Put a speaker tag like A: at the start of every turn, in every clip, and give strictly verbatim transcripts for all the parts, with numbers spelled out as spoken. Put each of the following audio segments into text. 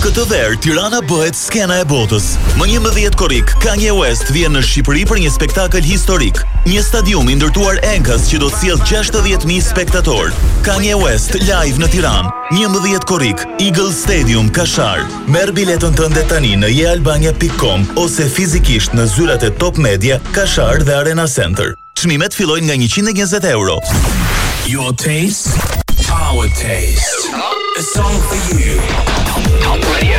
A: Këtë verë, Tirana bëhet skena e botës. Më njëmbëdhjetë korrik, Kanye West vjen në Shqipëri për një spektakël historik. Një stadium i ndërtuar enkas që do të sjellë gjashtëdhjetë mijë spektatorë. Kanye West live në Tiranë. njëmbëdhjetë korrik, Eagle Stadium Kashar. Merr biletën tënde tani në je albania pikë com ose fizikisht në zyrat e Top Media, Kashar dhe Arena Center. Çmimet fillojnë nga njëqind e njëzet euro.
B: Your taste, our taste. A song for you. Top Radio.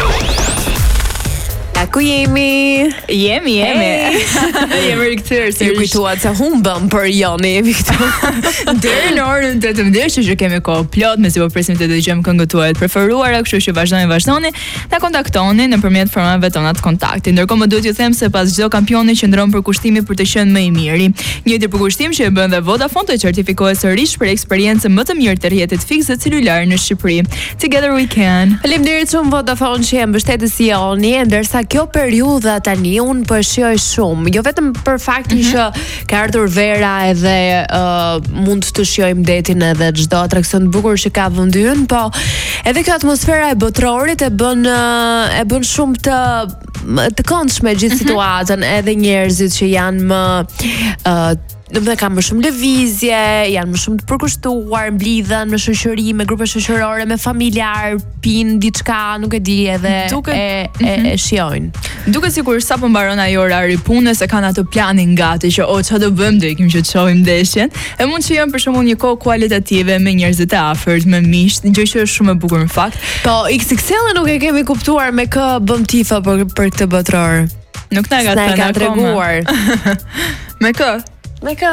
C: Ku jemi?
D: Jemi, jemi. Hey. Jemi rikthyer
C: se ju kujtuat se humbëm për Joni jemi këtu.
D: Deri në orën tetëmbëdhjetë që kemi kohë plot, mezi po presim të dëgjojmë këngët tuaja të preferuara, kështu që vazhdoni vazhdoni, na kontaktoni nëpërmjet formave tona të kontaktit. Ndërkohë më duhet ju them se pas çdo kampioni qëndron për kushtimi për të qenë më i miri. Një tjetër përkushtim që e bën dhe Vodafone të certifikohet sërish për eksperiencën më të mirë të rrjetit fikse celular në Shqipëri. Together we can.
C: Faleminderit shumë Vodafone që e mbështetes Joni, ndërsa kjo periudha tani unë po e shijoj shumë, jo vetëm për faktin mm-hmm. që ka ardhur vera edhe uh, mund të shijojmë detin edhe çdo atraksion të bukur që ka vendi ynë, po edhe kjo atmosfera e botrorit e bën uh, e bën shumë të të këndshme gjithë mm-hmm. situatën, edhe njerëzit që janë më uh, Dhe ka më shumë lëvizje, janë më shumë të përkushtuar, mblidhen me shoqëri, me grupe shoqërore, me familjar, pin diçka, nuk e di, edhe Duke, e, e, e shijojnë.
D: Duket sikur sapo mbaron ajo orari punës se kanë atë planin gati që o çfarë do bëjmë, do ikim që të shohim ndeshjen. E mund të shijojmë për shembull një kohë kualitative me njerëzit e afërt, me miq, gjë që është shumë e bukur në fakt.
C: Po X X L nuk e kemi kuptuar me kë bëm tifa për për këtë botror.
D: Nuk na ka thënë
C: treguar.
D: Me kë?
C: Me kë?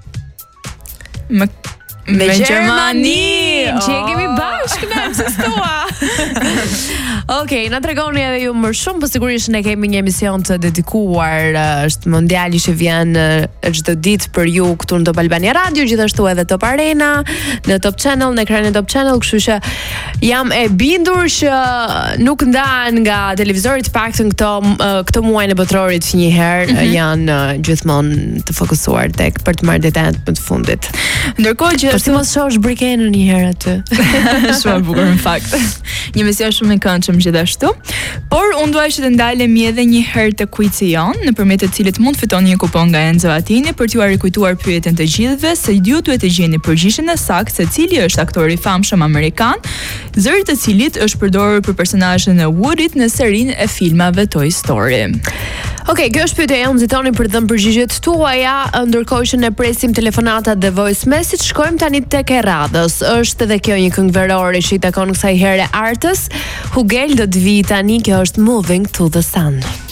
D: Me, me, me Gjermani!
C: Që e kemi bashkë në emsistua! Okej, na tregoni edhe ju më shumë, po sigurisht ne kemi një emision të dedikuar, është mondiali që vjen çdo ditë për ju këtu në Top Albania Radio, gjithashtu edhe Top Arena, në Top Channel, në ekranin e Top Channel, kështu që jam e bindur që nuk ndahen nga televizori, të paktën këto këto muajin e botrorit një herë mm-hmm. janë gjithmonë të fokusuar tek për të marrë detajat më të fundit.
D: Ndërkohë që
C: po si mos shohësh Brikenën një herë aty.
D: Shumë e bukur në fakt. Një emision shumë i këndshëm gjithashtu. Por unë dua që të ndalemi edhe një herë te quizi jon, nëpërmjet të cilit mund fitoni një kupon nga Enzo Attini për t'ju rikujtuar pyetjen të gjithëve se ju duhet të gjeni përgjigjen e saktë se cili është aktori i famshëm amerikan, zëri i cilit është përdorur për personazhin e Woodit në serinë e filmave Toy Story.
C: Okej, okay, kjo është pyetja e nxitoni për të dhënë përgjigjet tuaja, ndërkohë që ne presim telefonatat dhe voice message. Shkojmë tani tek e radhës. Është edhe kjo një këngë verore që i takon kësaj here artës. Hugel do të vi tani, kjo është Moving to the Sun.